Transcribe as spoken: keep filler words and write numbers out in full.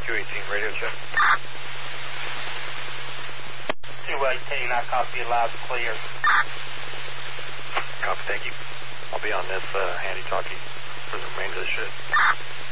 two eighteen radio check. two eighteen, I copy you loud and clear. Copy, thank you. I'll be on this uh, handy-talkie for the remainder of the shift.